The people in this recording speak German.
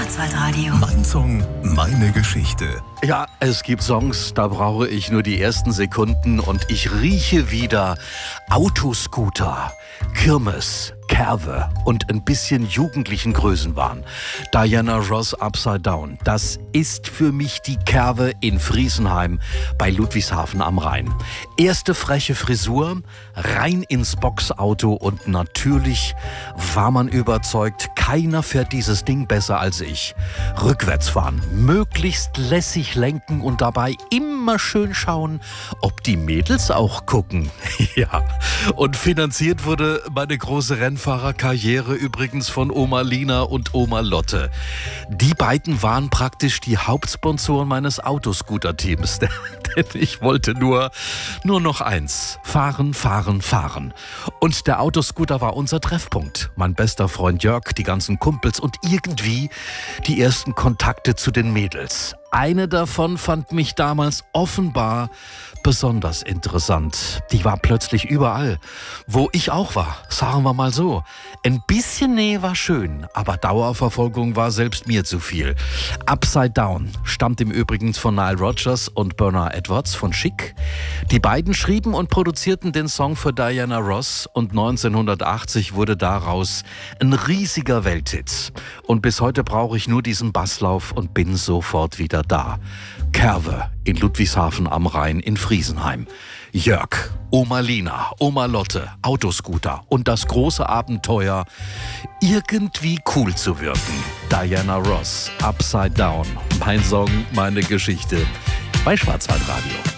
Schwarzwaldradio. Mein Song, meine Geschichte. Ja, es gibt Songs, da brauche ich nur die ersten Sekunden und ich rieche wieder Autoscooter, Kirmes, Kerwe und ein bisschen jugendlichen Größenwahn. Diana Ross Upside Down, das ist für mich die Kerwe in Friesenheim bei Ludwigshafen am Rhein. Erste freche Frisur, rein ins Boxauto und natürlich war man überzeugt, keiner fährt dieses Ding besser als ich. Rückwärts fahren, möglichst lässig lenken und dabei immer schön schauen, ob die Mädels auch gucken. Ja, und finanziert wurde meine große Rennfahrerkarriere übrigens von Oma Lina und Oma Lotte. Die beiden waren praktisch die Hauptsponsoren meines Autoscooter-Teams. Denn ich wollte nur noch eins: fahren, fahren, fahren. Und der Autoscooter war unser Treffpunkt. Mein bester Freund Jörg, die ganzen Kumpels und irgendwie die ersten Kontakte zu den Mädels. Eine davon fand mich damals offenbar besonders interessant. Die war plötzlich überall, wo ich auch war, sagen wir mal so. Ein bisschen Nähe war schön, aber Dauerverfolgung war selbst mir zu viel. Upside Down stammt im Übrigen von Nile Rodgers und Bernard Edwards von Chic. Die beiden schrieben und produzierten den Song für Diana Ross und 1980 wurde daraus ein riesiger Welthit. Und bis heute brauche ich nur diesen Basslauf und bin sofort wieder da. Kerwe in Ludwigshafen am Rhein in Friesenheim. Jörg, Oma Lina, Oma Lotte, Autoscooter und das große Abenteuer, irgendwie cool zu wirken. Diana Ross, Upside Down. Mein Song, meine Geschichte bei Schwarzwaldradio.